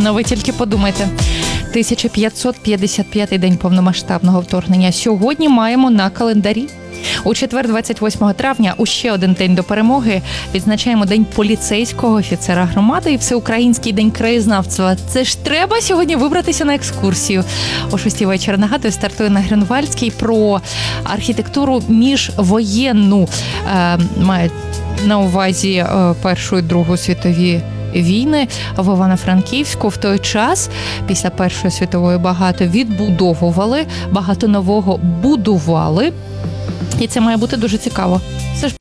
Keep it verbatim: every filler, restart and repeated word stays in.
Ну ви тільки подумайте. тисяча п'ятсот п'ятдесят п'ятий день повномасштабного вторгнення сьогодні маємо на календарі. У четвер, двадцять восьмого травня, у ще один день до перемоги, відзначаємо День поліцейського офіцера громади і Всеукраїнський день краєзнавства. Це ж треба сьогодні вибратися на екскурсію. О шостій вечора, нагадую, стартує на Грюнвальдській про архітектуру міжвоєнну. Е, мають на увазі е, Першу і Другу світові війни в Івано-Франківську. В той час, після Першої світової, багато відбудовували, багато нового будували. І це має бути дуже цікаво. Це ж